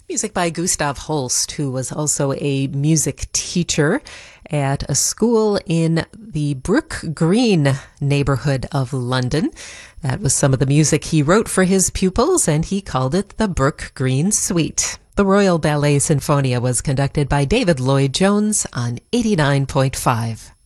Music by Gustav Holst, who was also a music teacher at a school in the Brook Green neighborhood of London. That was some of the music he wrote for his pupils, and he called it the Brook Green Suite. The Royal Ballet Sinfonia was conducted by David Lloyd Jones on 89.5.